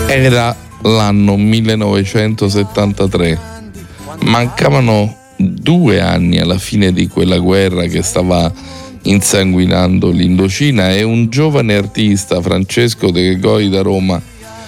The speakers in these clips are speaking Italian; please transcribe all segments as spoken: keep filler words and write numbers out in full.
Era l'anno millenovecentosettantatré. Mancavano due anni alla fine di quella guerra che stava insanguinando l'Indocina e un giovane artista, Francesco De Gregori da Roma,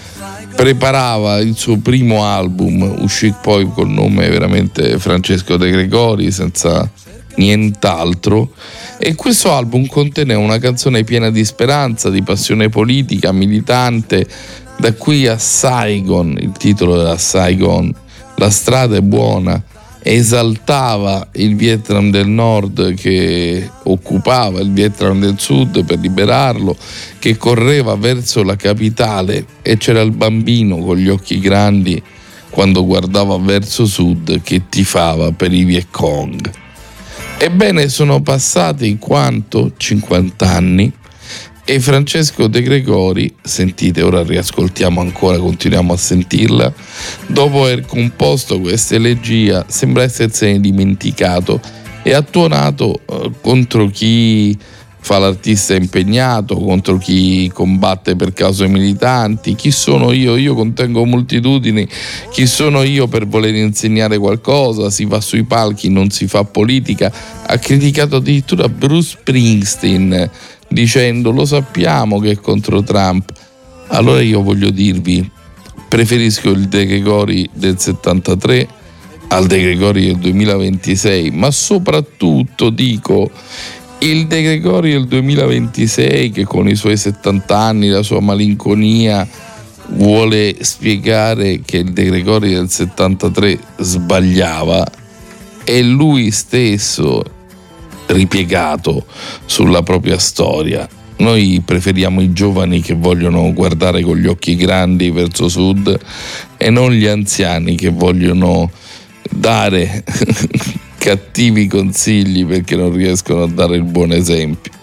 preparava il suo primo album, uscì poi col nome veramente Francesco De Gregori, senza nient'altro, e questo album conteneva una canzone piena di speranza, di passione politica, militante. Da qui a Saigon, il titolo era Saigon, la strada è buona, esaltava il Vietnam del Nord che occupava il Vietnam del Sud per liberarlo, che correva verso la capitale, e c'era il bambino con gli occhi grandi quando guardava verso sud che tifava per i Viet Cong. Ebbene, sono passati quanto? cinquanta anni, e Francesco De Gregori, sentite, ora riascoltiamo ancora, continuiamo a sentirla, dopo aver composto questa elegia sembra essersene dimenticato e ha tuonato eh, contro chi fa l'artista impegnato, contro chi combatte per cause militanti. Chi sono io? Io contengo moltitudini. Chi sono io per voler insegnare qualcosa? Si va sui palchi, non si fa politica. Ha criticato addirittura Bruce Springsteen dicendo: lo sappiamo che è contro Trump. Allora io voglio dirvi, preferisco il De Gregori del settantatré al De Gregori del duemilaventisei, ma soprattutto dico il De Gregori del duemilaventisei che con i suoi settanta anni, la sua malinconia, vuole spiegare che il De Gregori del settantatré sbagliava, e lui stesso ripiegato sulla propria storia. Noi preferiamo i giovani che vogliono guardare con gli occhi grandi verso sud e non gli anziani che vogliono dare cattivi consigli perché non riescono a dare il buon esempio.